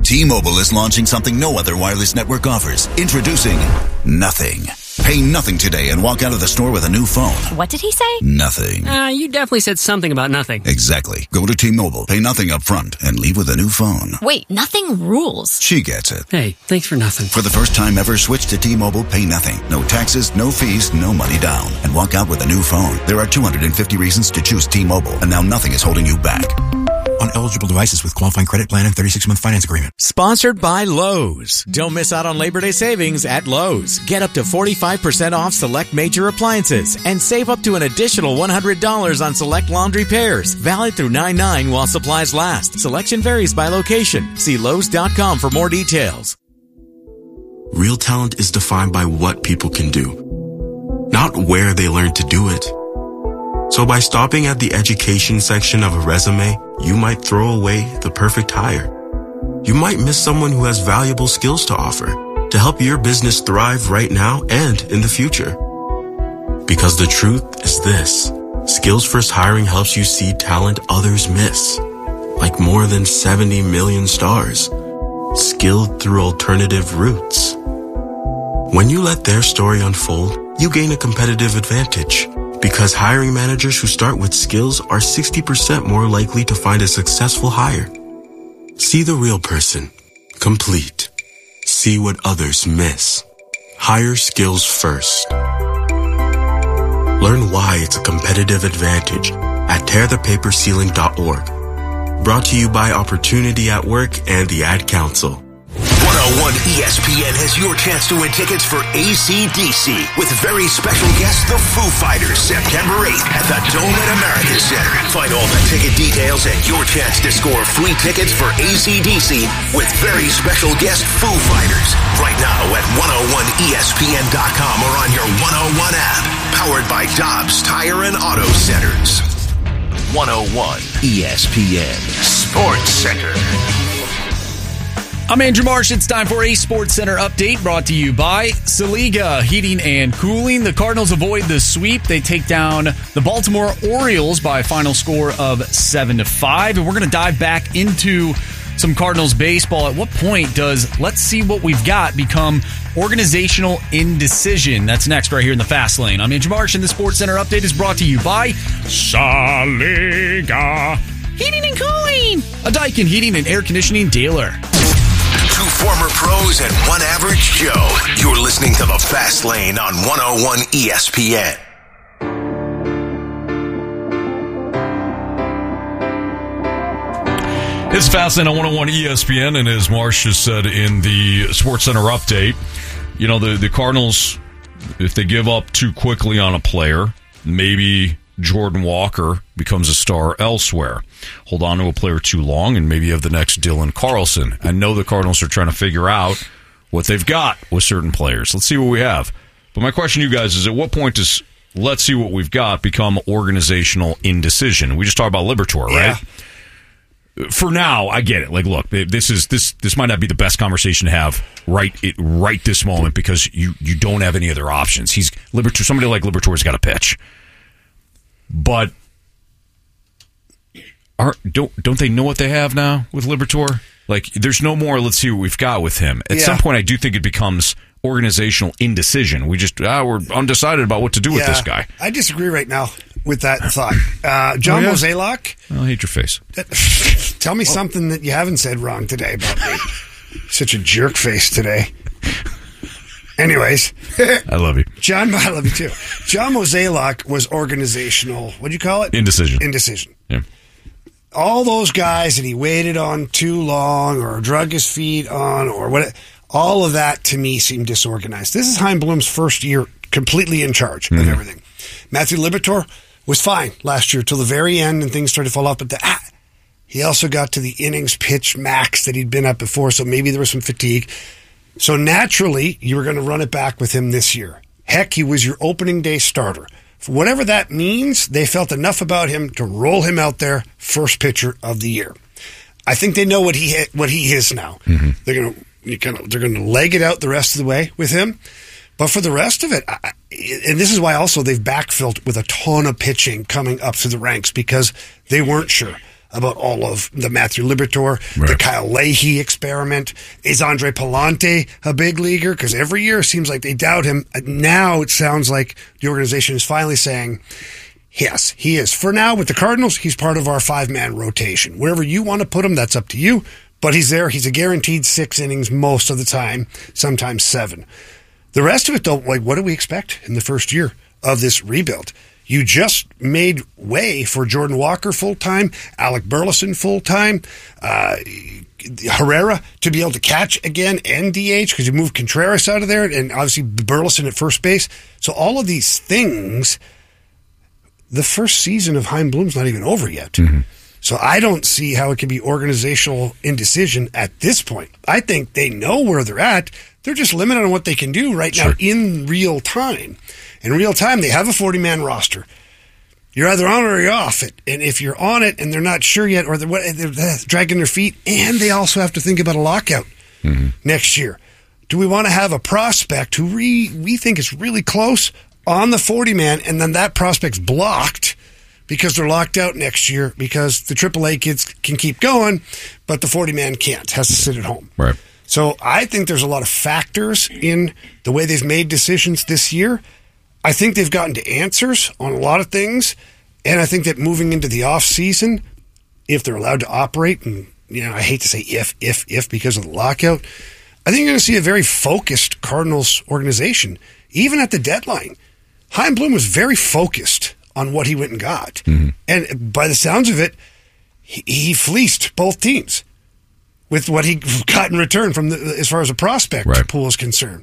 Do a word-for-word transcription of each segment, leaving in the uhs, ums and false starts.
T-Mobile is launching something no other wireless network offers. Introducing Nothing. Pay nothing today and walk out of the store with a new phone. What did he say? Nothing. Uh, you definitely said something about nothing. Exactly. Go to T-Mobile, pay nothing up front, and leave with a new phone. Wait, nothing rules. She gets it. Hey, thanks for nothing. For the first time ever, switch to T-Mobile, pay nothing. No taxes, no fees, no money down. And walk out with a new phone. There are two hundred fifty reasons to choose T-Mobile, and now nothing is holding you back. On eligible devices with qualifying credit plan and thirty-six month finance agreement. Sponsored by Lowe's. Don't miss out on Labor Day savings at Lowe's. Get up to forty-five percent off select major appliances and save up to an additional one hundred dollars on select laundry pairs. Valid through nine nine while supplies last. Selection varies by location. See Lowe's dot com for more details. Real talent is defined by what people can do, not where they learn to do it. So by stopping at the education section of a resume, you might throw away the perfect hire. You might miss someone who has valuable skills to offer to help your business thrive right now and in the future. Because the truth is this: Skills First Hiring helps you see talent others miss, like more than seventy million stars, skilled through alternative routes. When you let their story unfold, you gain a competitive advantage. Because hiring managers who start with skills are sixty percent more likely to find a successful hire. See the real person. Complete. See what others miss. Hire skills first. Learn why it's a competitive advantage at tear the paper ceiling dot org. Brought to you by Opportunity at Work and the Ad Council. one oh one E S P N has your chance to win tickets for A C D C with very special guest, the Foo Fighters, September eighth at the Dome at America Center. Find all the ticket details and your chance to score free tickets for A C D C with very special guest, Foo Fighters. Right now at one oh one E S P N dot com or on your one oh one app. Powered by Dobbs Tire and Auto Centers. one oh one E S P N Sports Center. I'm Andrew Marsh. It's time for a Sports Center update brought to you by Saliga Heating and Cooling. The Cardinals avoid the sweep. They take down the Baltimore Orioles by a final score of seven to five. And we're going to dive back into some Cardinals baseball. At what point does let's see what we've got become organizational indecision? That's next right here in the Fast Lane. I'm Andrew Marsh, and the Sports Center update is brought to you by Saliga Heating and Cooling, a Daikin heating and air conditioning dealer. Two former pros and one average Joe. You're listening to the Fast Lane on one oh one E S P N. It's Fast Lane on one oh one E S P N, and as Marsh just said in the Sports Center update, you know, the, the Cardinals, if they give up too quickly on a player, maybe Jordan Walker becomes a star elsewhere. Hold on to a player too long, and maybe you have the next Dylan Carlson. I know the Cardinals are trying to figure out what they've got with certain players. Let's see what we have. But my question to you guys is, at what point does let's see what we've got become organizational indecision? We just talked about Liberatore, right? Yeah. For now, I get it. Like, look, this is this this might not be the best conversation to have right it, right this moment because you, you don't have any other options. He's Liberatore. Somebody like Liberatore's got to pitch. But are, don't don't they know what they have now with Liberatore? Like, there's no more, let's see what we've got with him. At yeah. some point, I do think it becomes organizational indecision. We just, ah, we're undecided about what to do yeah. with this guy. I disagree right now with that thought. Uh, John oh, yeah? Mozeliak. I hate your face. Tell me oh. something that you haven't said wrong today about me. Such a jerk face today. Anyways. I love you. John, I love you too. John Mozeliak was organizational, what do you call it? Indecision. Indecision. Yeah. All those guys that he waited on too long or drug his feet on or what, all of that to me seemed disorganized. This is Chaim Bloom's first year completely in charge mm-hmm. of everything. Matthew Liberatore was fine last year till the very end and things started to fall off, but the, ah, he also got to the innings pitch max that he'd been at before, so maybe there was some fatigue. So naturally, you were going to run it back with him this year. Heck, he was your opening day starter. For whatever that means, they felt enough about him to roll him out there first pitcher of the year. I think they know what he what he is now. Mm-hmm. They're going to kind of they're going to leg it out the rest of the way with him. But for the rest of it, I, and this is why also they've backfilled with a ton of pitching coming up through the ranks because they weren't sure. about all of the Matthew Liberatore, right. the Kyle Leahy experiment. Is Andre Palante a big leaguer? Because every year it seems like they doubt him. Now it sounds like the organization is finally saying, yes, he is. For now, with the Cardinals, he's part of our five-man rotation. Wherever you want to put him, that's up to you. But he's there. He's a guaranteed six innings most of the time, sometimes seven. The rest of it, though, like, what do we expect in the first year of this rebuild? You just made way for Jordan Walker full-time, Alec Burleson full-time, uh, Herrera to be able to catch again and D H because you moved Contreras out of there, and obviously Burleson at first base. So all of these things, the first season of Chaim Bloom's not even over yet. Mm-hmm. So I don't see how it can be organizational indecision at this point. I think they know where they're at. They're just limited on what they can do right sure. now in real time. In real time, they have a forty-man roster. You're either on or you're off it. And if you're on it and they're not sure yet, or they're, they're dragging their feet, and they also have to think about a lockout mm-hmm. next year. Do we want to have a prospect who re, we think is really close on the forty-man, and then that prospect's blocked because they're locked out next year because the triple A kids can keep going, but the forty-man can't, has to sit at home. Right. So I think there's a lot of factors in the way they've made decisions this year. I think they've gotten to answers on a lot of things, and I think that moving into the off season, if they're allowed to operate, and you know, I hate to say if, if, if because of the lockout, I think you're going to see a very focused Cardinals organization, even at the deadline. Chaim Bloom was very focused on what he went and got, mm-hmm. and by the sounds of it, he, he fleeced both teams with what he got in return from the, as far as a prospect right. pool is concerned.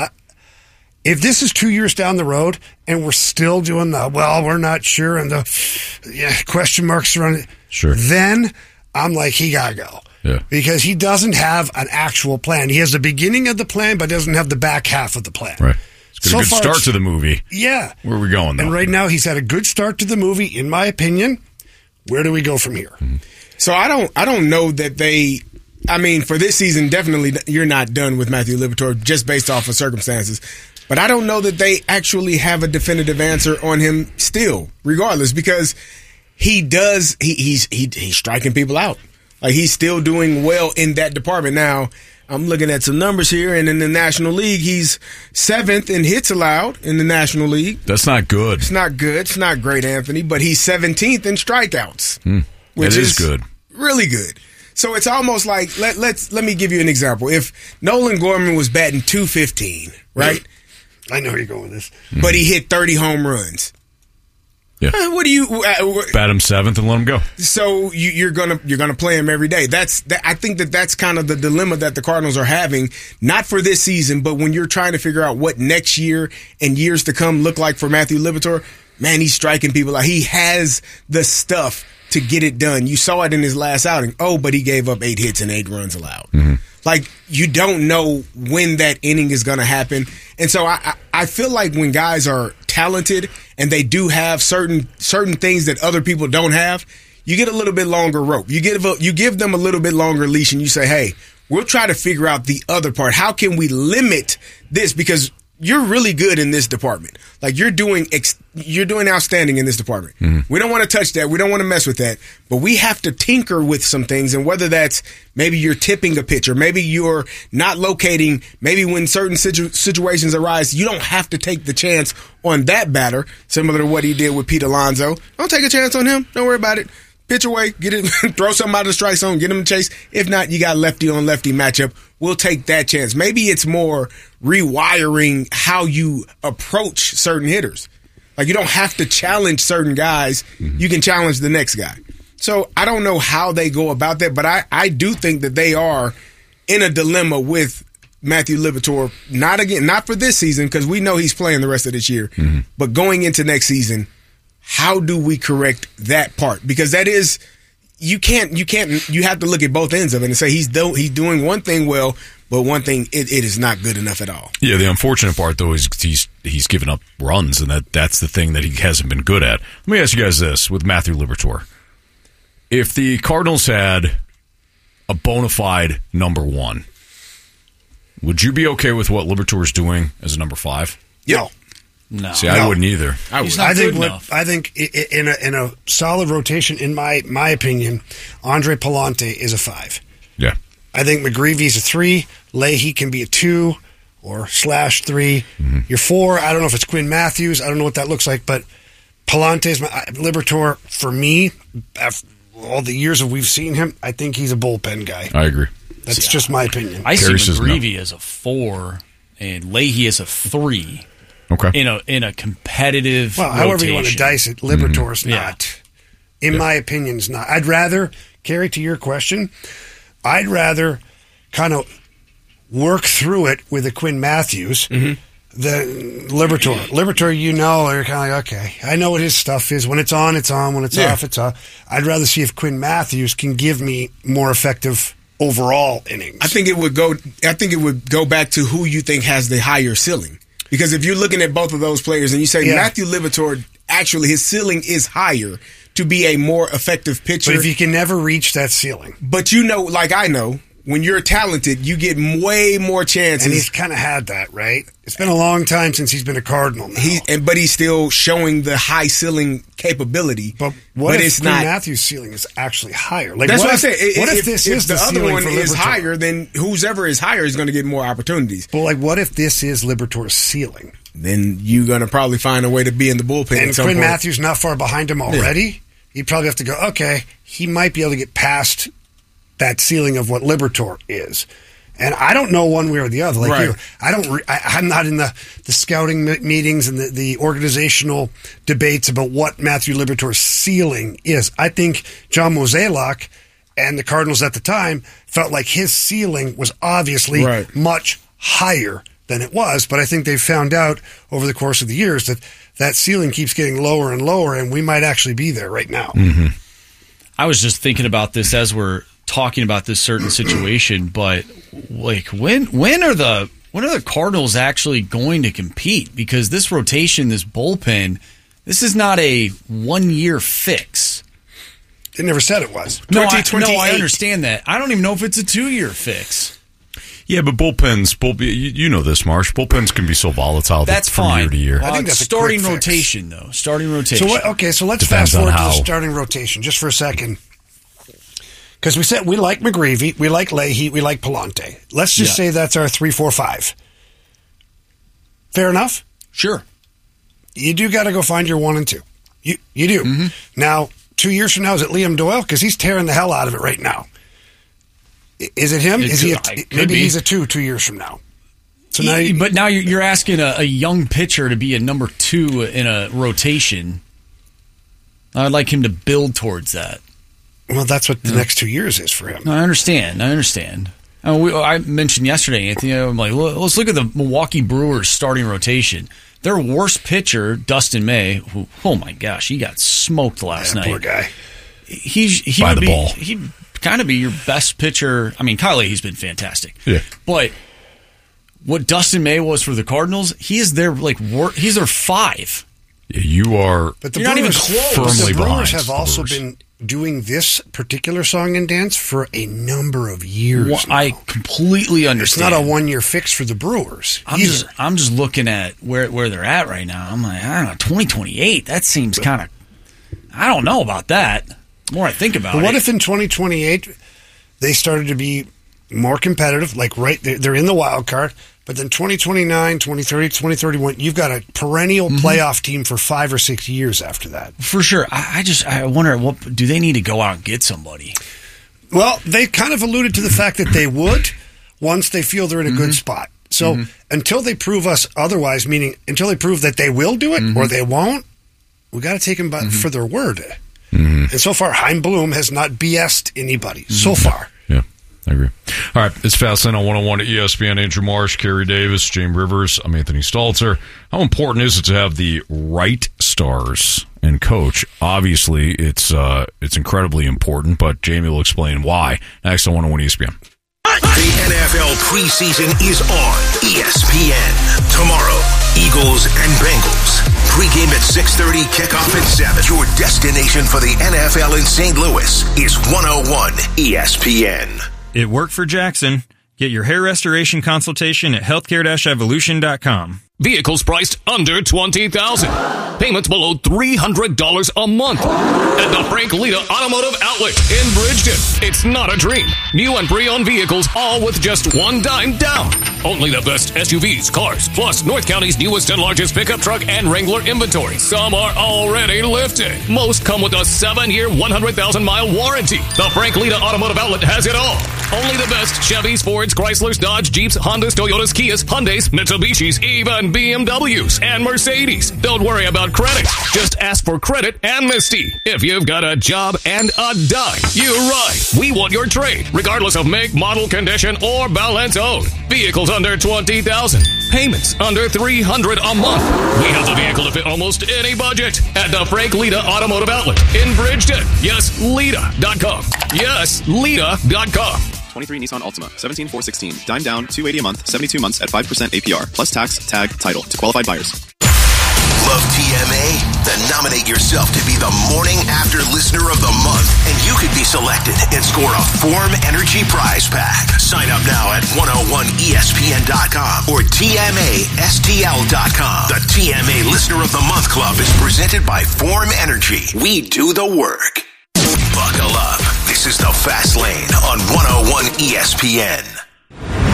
If this is two years down the road and we're still doing the, well, we're not sure, and the yeah, question marks around it, sure. then I'm like, he got to go. Yeah. Because he doesn't have an actual plan. He has the beginning of the plan, but doesn't have the back half of the plan. Right. It's so a good far, start to the movie. Yeah. Where are we going, though? And right now, he's had a good start to the movie, in my opinion. Where do we go from here? Mm-hmm. So I don't, I don't know that they... I mean, for this season, definitely you're not done with Matthew Liberatore just based off of circumstances. But I don't know that they actually have a definitive answer on him still, regardless, because he does, he, he's he, he's striking people out. Like, he's still doing well in that department. Now, I'm looking at some numbers here, and in the National League, he's seventh in hits allowed in the National League. That's not good. It's not good. It's not great, Anthony, but he's seventeenth in strikeouts, hmm. which that is, is good. Really good. So it's almost like, let, let's, let me give you an example. If Nolan Gorman was batting two fifteen, right? I know where you're going with this. But he hit thirty home runs. Yeah. Uh, what do you uh, bat him seventh and let him go? So you, you're gonna you're gonna play him every day. That's that, I think that that's kind of the dilemma that the Cardinals are having, not for this season, but when you're trying to figure out what next year and years to come look like for Matthew Liberatore. Man, he's striking people out. He has the stuff to get it done. You saw it in his last outing. Oh, but he gave up eight hits and eight runs allowed. Mm-hmm. Like, you don't know when that inning is going to happen. And so I, I feel like when guys are talented and they do have certain certain things that other people don't have, you get a little bit longer rope. You give, a, you give them a little bit longer leash and you say, hey, we'll try to figure out the other part. How can we limit this? Because you're really good in this department. Like, you're doing ex- you're doing outstanding in this department. Mm-hmm. We don't want to touch that. We don't want to mess with that. But we have to tinker with some things, and whether that's maybe you're tipping a pitcher, maybe you're not locating, maybe when certain situ- situations arise, you don't have to take the chance on that batter, similar to what he did with Pete Alonso. Don't take a chance on him. Don't worry about it. Pitch away, get it, throw something out of the strike zone, get him a chase. If not, you got lefty on lefty matchup. We'll take that chance. Maybe it's more rewiring how you approach certain hitters. Like, you don't have to challenge certain guys. Mm-hmm. You can challenge the next guy. So I don't know how they go about that, but I, I do think that they are in a dilemma with Matthew Liberatore. Not again, not for this season, because we know he's playing the rest of this year, mm-hmm. but going into next season. How do we correct that part? Because that is, you can't, you can't, you have to look at both ends of it and say he's do, he's doing one thing well, but one thing it, it is not good enough at all. Yeah, the unfortunate part though is he's he's given up runs, and that that's the thing that he hasn't been good at. Let me ask you guys this with Matthew Liberatore: if the Cardinals had a bona fide number one, would you be okay with what Liberatore's doing as a number five? Yeah. No. See, I No. wouldn't either. I, would. He's not I think good what, enough. I think i- i- in a in a solid rotation, in my my opinion, Andre Palante is a five. Yeah. I think McGreevy's a three. Leahy can be a two or slash three. Mm-hmm. Your four, I don't know if it's Quinn Matthews. I don't know what that looks like, but Palante's my Liberatore for me. After all the years that we've seen him, I think he's a bullpen guy. I agree. That's See, just my opinion. I see Gary says no. McGreevy as a four and Leahy as a three Okay. in a in a competitive Well, however you want to rotation. dice it, Liberatore's Mhm. Yeah. not. In my opinion, is not. I'd rather, Carrie, to your question, I'd rather kind of work through it with a Quinn Matthews than Liberatore. Liberatore, you know, you're kind of like, okay, I know what his stuff is. When it's on, it's on. When it's Yeah. off, it's off. I'd rather see if Quinn Matthews can give me more effective overall innings. I think it would go. I think it would go back to who you think has the higher ceiling. Because if you're looking at both of those players and you say Yeah. Matthew Liberatore, actually his ceiling is higher to be a more effective pitcher. But if you can never reach that ceiling, But you know, like I know, when you're talented, you get way more chances. and he's kind of had that, right? It's been a long time since he's been a Cardinal now. He, and but he's still showing the high ceiling capability. But what but if it's Quinn not. Matthews' ceiling is actually higher? Like, That's what, if, I said. What if, if this if is the, the, other ceiling one for is Liberatore? higher, then whoever is higher is going to get more opportunities. But like, what if this is Liberatore's ceiling? Then you're going to probably find a way to be in the bullpen. And at some Quinn point. Matthews not far behind him already. You'd probably have to go, okay, he might be able to get past that ceiling of what Liberatore is. And I don't know one way or the other. Like Right. you, I don't. Re- I, I'm not in the, the scouting me- meetings and the, the organizational debates about what Matthew Liberatore's ceiling is. I think John Mozeliak and the Cardinals at the time felt like his ceiling was obviously Right. much higher than it was. But I think they've found out over the course of the years that that ceiling keeps getting lower and lower, and we might actually be there right now. Mm-hmm. I was just thinking about this as we're talking about this certain situation, but like when when are the when are the Cardinals actually going to compete? Because this rotation, this bullpen, this is not a one year fix. They never said it was. No, I, no, I twenty twenty-eight. understand that. I don't even know if it's a two year fix. Yeah, but bullpens, bull, you, you know this, Marsh. Bullpens can be so volatile That's from fine. year to year. I think Uh, that's a starting quick fix. rotation, though. Starting rotation. So what, okay, so let's Depends fast forward on to the how. starting rotation just for a second. Because we said we like McGreevy, we like Leahy, we like Palante. Let's just Yeah. say that's our three, four, five. Fair enough? Sure. You do got to go find your one and two. You you do. Mm-hmm. Now, two years from now, is it Liam Doyle? Because he's tearing the hell out of it right now. I- Is it him? It is he? A, could- it could maybe be. he's a two two years from now. So now, Y- you, but now you're, you're asking a, a young pitcher to be a number two in a rotation. I'd like him to build towards that. well, that's what the next two years is for him. No, I understand. I understand. I, mean, we, I mentioned yesterday, Anthony. I'm like, well, let's look at the Milwaukee Brewers starting rotation. Their worst pitcher, Dustin May. Who, oh my gosh, he got smoked last That night. poor guy. He's he By would the be ball. he'd kind of be your best pitcher. I mean, Kyle Leahy's been fantastic. Yeah. But what Dustin May was for the Cardinals, he is their like wor- he's their five. You are But the You're not even Brewers, close. but firmly the Brewers behind have the also Brewers. been doing this particular song and dance for a number of years. Well, I now. completely It's understand. not a one-year fix for the Brewers I'm either. just I'm just looking at where where they're at right now. I'm like, I don't know, twenty twenty-eight. That seems kind of. I don't know about that. The more I think about But what it, if in twenty twenty-eight they started to be more competitive? Like right, they're, they're in the wild card. But then twenty twenty-nine, twenty thirty, twenty thirty-one, you've got a perennial Mm-hmm. playoff team for five or six years after that. for sure, I, I just I wonder what do they need to go out and get somebody? Well, they kind of alluded to the fact that they would once they feel they're in a Mm-hmm. good spot. So until they prove us otherwise, meaning until they prove that they will do it Mm-hmm. or they won't, we got to take them by, for their word. And so far, Heim Bloom has not B S'd anybody. So Mm-hmm. far. Yeah, I agree. All right, it's Fast Lane on one oh one at E S P N. Andrew Marsh, Kerry Davis, James Rivers. I'm Anthony Stalter. How important is it to have the right stars and coach? Obviously, it's uh, it's incredibly important, but Jamie will explain why. Next on one oh one E S P N. The N F L preseason is on E S P N. Tomorrow, Eagles and Bengals. Pre-game at six thirty, kickoff at seven. Your destination for the N F L in Saint Louis is one oh one E S P N. It worked for Jackson. Get your hair restoration consultation at healthcare dash evolution dot com. Vehicles priced under twenty thousand dollars. Payments below three hundred dollars a month. At the Frank Lita Automotive Outlet in Bridgeton. It's not a dream. New and pre-owned vehicles, all with just one dime down. Only the best S U Vs, cars, plus North County's newest and largest pickup truck and Wrangler inventory. Some are already lifted. Most come with a seven-year, one hundred thousand mile warranty. The Frank Lita Automotive Outlet has it all. Only the best Chevys, Fords, Chryslers, Dodge, Jeeps, Hondas, Toyotas, Kias, Hyundais, Mitsubishis, even B M Ws and Mercedes. Don't worry about credit. Just ask for credit amnesty. If you've got a job and a dime, you're right. We want your trade, regardless of make, model, condition, or balance owed. Vehicles under twenty thousand dollars. Payments under three hundred dollars a month. We have the vehicle to fit almost any budget at the Frank Lita Automotive Outlet in Bridgeton. Yes, Lita dot com. Yes, Lita dot com. twenty-three Nissan Altima, seventeen four sixteen, dime down, two hundred eighty dollars a month, seventy-two months at five percent A P R, plus tax, tag, title to qualified buyers. Love T M A? Then nominate yourself to be the Morning After Listener of the Month, and you could be selected and score a Form Energy prize pack. Sign up now at one oh one E S P N dot com or T M A S T L dot com. The T M A Listener of the Month Club is presented by Form Energy. We do the work. Buckle up. This is the Fast Lane on one oh one E S P N.